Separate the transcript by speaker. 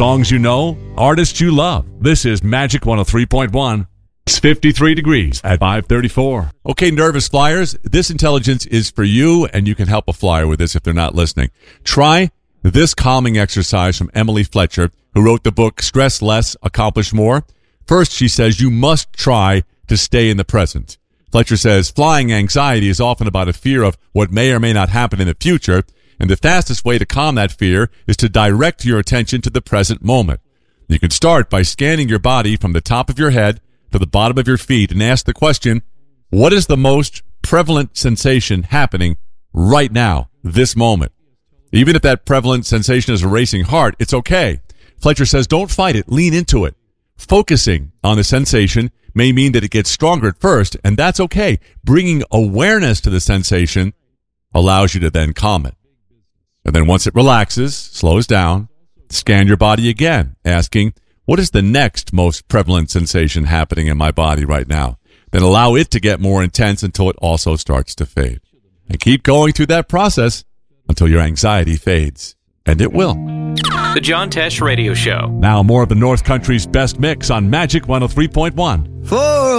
Speaker 1: Songs you know, artists you love. This is Magic 103.1. It's 53 degrees at 534.
Speaker 2: Okay, nervous flyers, this intelligence is for you, and you can help a flyer with this if they're not listening. Try this calming exercise from Emily Fletcher, who wrote the book Stress Less, Accomplish More. First, she says you must try to stay in the present. Fletcher says flying anxiety is often about a fear of what may or may not happen in the future, and the fastest way to calm that fear is to direct your attention to the present moment. You can start by scanning your body from the top of your head to the bottom of your feet and ask the question, what is the most prevalent sensation happening right now, this moment? Even if that prevalent sensation is a racing heart, it's okay. Fletcher says don't fight it, lean into it. Focusing on the sensation may mean that it gets stronger at first, and that's okay. Bringing awareness to the sensation allows you to then calm it. And then once it relaxes, slows down, scan your body again, asking, what is the next most prevalent sensation happening in my body right now? Then allow it to get more intense until it also starts to fade. And keep going through that process until your anxiety fades. And it will.
Speaker 3: The John Tesh Radio Show.
Speaker 1: Now more of the North Country's best mix on Magic 103.1.
Speaker 4: For